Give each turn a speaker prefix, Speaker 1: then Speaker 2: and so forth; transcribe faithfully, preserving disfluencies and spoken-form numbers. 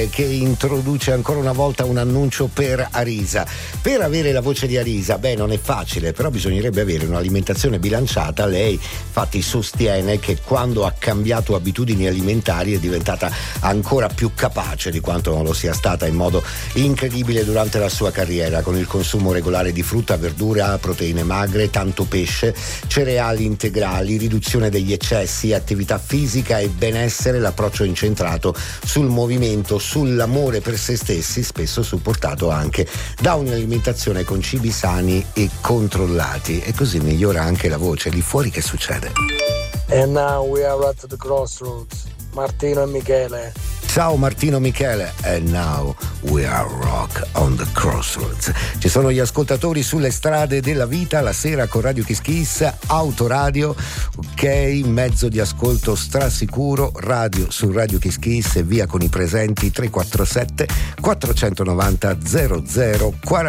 Speaker 1: che introduce ancora una volta un annuncio per Arisa. Per avere la voce di Arisa, beh, non è facile, però bisognerebbe avere un'alimentazione bilanciata. Lei infatti sostiene che quando ha cambiato abitudini alimentari è diventata ancora più capace di quanto non lo sia stata in modo incredibile durante la sua carriera, con il consumo regolare di frutta, verdura, proteine magre, tanto pesce, cereali integrali, riduzione degli eccessi, attività fisica e benessere, l'approccio incentrato sul movimento, sull'amore per se stessi, spesso supportato anche da un'alimentazione con cibi sani e controllati, e così migliora anche la voce. Lì fuori che succede?
Speaker 2: And now we are at the crossroads. Martino e Michele.
Speaker 1: Ciao Martino Michele, and now we are rock on the crossroads. Ci sono gli ascoltatori sulle strade della vita la sera con Radio Kiss Kiss, autoradio, ok, mezzo di ascolto strasicuro, radio su Radio Kiss Kiss e via con i presenti. Tre quattro sette quattro nove zero zero zero quattro